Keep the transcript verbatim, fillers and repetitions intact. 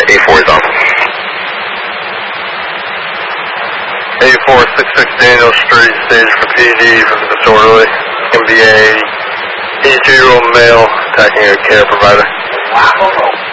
A four is on. A four six six Daniel Street, stage for P D from the disorderly. It's going to be a eighty-two-year-old male attacking a care provider. Wow.